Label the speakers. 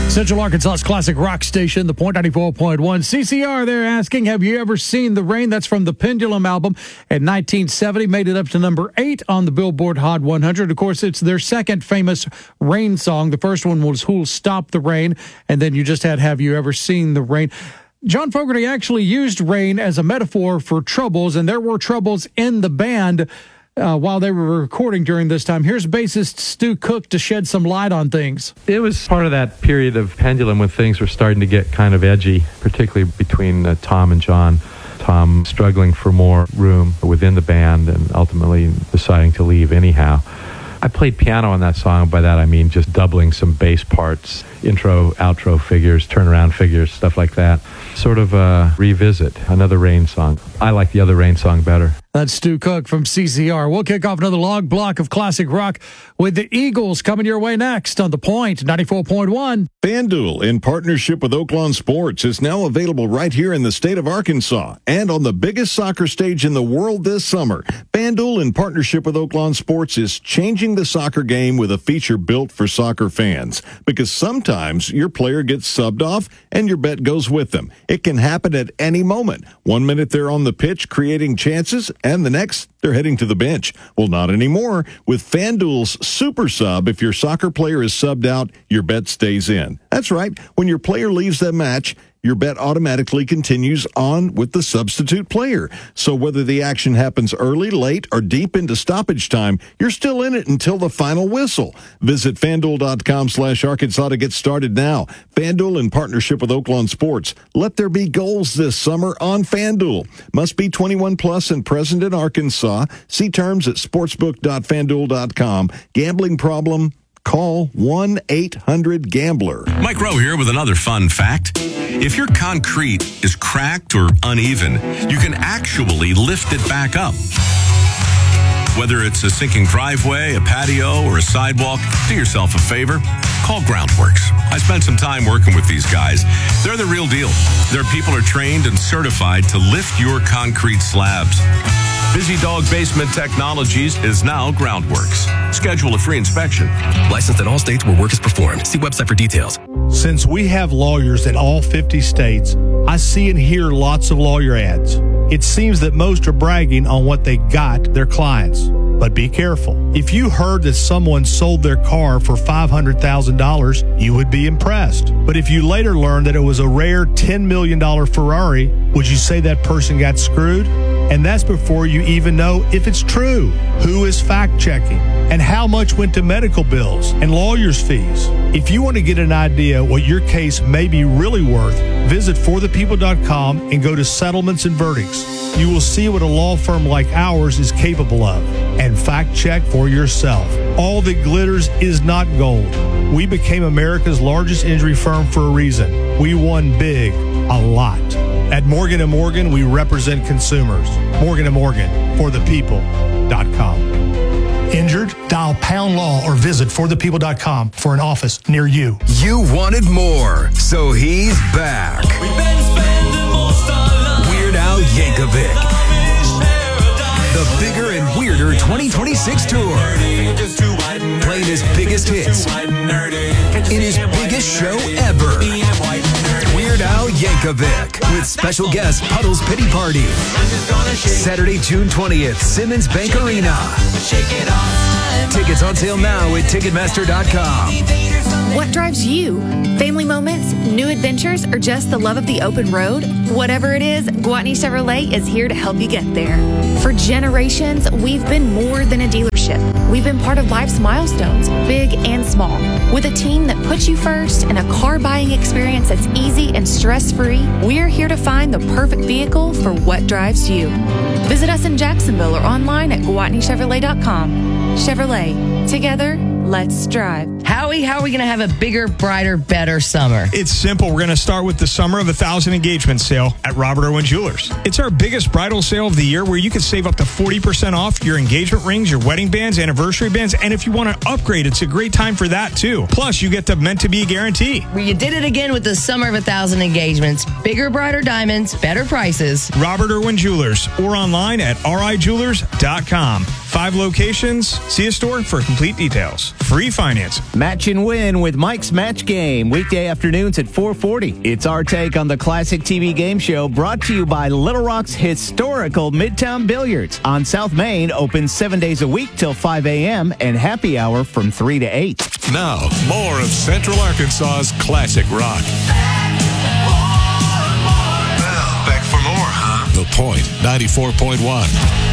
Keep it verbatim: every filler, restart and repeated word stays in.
Speaker 1: Central Arkansas's classic rock station, The Point ninety-four point one. C C R, they're asking, have you ever seen the rain? That's from the Pendulum album in nineteen seventy. Made it up to number eight on the Billboard Hot one hundred. Of course, it's their second famous rain song. The first one was Who'll Stop the Rain? And then you just had Have You Ever Seen the Rain? John Fogerty actually used rain as a metaphor for troubles, and there were troubles in the band Uh, while they were recording during this time. Here's bassist Stu Cook to shed some light on things.
Speaker 2: It was part of that period of Pendulum when things were starting to get kind of edgy, particularly between uh, Tom and John. Tom struggling for more room within the band and ultimately deciding to leave anyhow. I played piano on that song. By that I mean just doubling some bass parts, intro, outro figures, turnaround figures, stuff like that. Sort of a revisit, another Rain song. I like the other Rain song better.
Speaker 1: That's Stu Cook from C C R. We'll kick off another long block of classic rock with the Eagles coming your way next on The Point ninety-four point one.
Speaker 3: FanDuel, in partnership with Oaklawn Sports, is now available right here in the state of Arkansas and on the biggest soccer stage in the world this summer. FanDuel, in partnership with Oaklawn Sports, is changing the soccer game with a feature built for soccer fans. Because sometimes your player gets subbed off and your bet goes with them. It can happen at any moment. One minute they're on the pitch creating chances, and the next, they're heading to the bench. Well, not anymore. With FanDuel's Super Sub, if your soccer player is subbed out, your bet stays in. That's right. When your player leaves the match, your bet automatically continues on with the substitute player. So whether the action happens early, late, or deep into stoppage time, you're still in it until the final whistle. Visit FanDuel.com slash Arkansas to get started now. FanDuel, in partnership with Oaklawn Sports. Let there be goals this summer on FanDuel. Must be twenty-one plus and present in Arkansas. See terms at sportsbook dot fanduel dot com. Gambling problem? Call one eight hundred gambler.
Speaker 4: Mike Rowe here with another fun fact. If your concrete is cracked or uneven, you can actually lift it back up. Whether it's a sinking driveway, a patio, or a sidewalk, do yourself a favor. Call Groundworks. I spent some time working with these guys. They're the real deal. Their people are trained and certified to lift your concrete slabs. Busy Dog Basement Technologies is now Groundworks. Schedule a free inspection.
Speaker 5: Licensed in all states where work is performed. See website for details.
Speaker 6: Since we have lawyers in all fifty states, I see and hear lots of lawyer ads. It seems that most are bragging on what they got their clients. But be careful. If you heard that someone sold their car for five hundred thousand dollars, you would be impressed. But if you later learned that it was a rare ten million dollars Ferrari, would you say that person got screwed? And that's before you even know if it's true. Who is fact-checking? And how much went to medical bills and lawyers' fees? If you want to get an idea what your case may be really worth, visit for the people dot com and go to Settlements and Verdicts. You will see what a law firm like ours is capable of. And fact-check for yourself. All that glitters is not gold. We became America's largest injury firm for a reason. We won big, a lot. At Morgan and Morgan, we represent consumers. Morgan and Morgan, for the people dot com. Injured? Dial pound law or visit for the people dot com for an office near you.
Speaker 5: You wanted more, so he's back.
Speaker 7: We've been spending most our lives.
Speaker 5: Weird Al Yankovic. The bigger and weirder twenty twenty-six tour. Playing his biggest hits in his biggest show ever. Weird Al Yankovic with special guest Puddle's Pity Party. Saturday, June twentieth, Simmons Bank Arena. Tickets on sale now at Ticketmaster dot com.
Speaker 8: What drives you? Family moments, new adventures, or just the love of the open road? Whatever it is, Gwatney Chevrolet is here to help you get there. For generations, we've been more than a dealership. We've been part of life's milestones, big and small. With a team that puts you first and a car buying experience that's easy and stress-free, we're here to find the perfect vehicle for what drives you. Visit us in Jacksonville or online at Gwatney Chevrolet dot com. Chevrolet, together, let's drive.
Speaker 9: Howie, how are we going to have a bigger, brighter, better summer?
Speaker 10: It's simple. We're going to start with the Summer of a Thousand Engagement sale at Robert Irwin Jewelers. It's our biggest bridal sale of the year where you can save up to forty percent off your engagement rings, your wedding bands, anniversary bands, and if you want to upgrade, it's a great time for that too. Plus, you get the Meant to Be guarantee.
Speaker 9: Well, you did it again with the Summer of a Thousand Engagements. Bigger, brighter diamonds, better prices.
Speaker 10: Robert Irwin Jewelers or online at R I jewelers dot com. Five locations. See a store for complete details. Free financing.
Speaker 11: Match and Win with Mike's Match Game, weekday afternoons at four forty. It's our take on the classic T V game show, brought to you by Little Rock's historical Midtown Billiards on South Main, open seven days a week till five a.m. and happy hour from three to eight.
Speaker 12: Now, more of Central Arkansas's classic rock. Well, back for more, huh? The Point, ninety-four point one.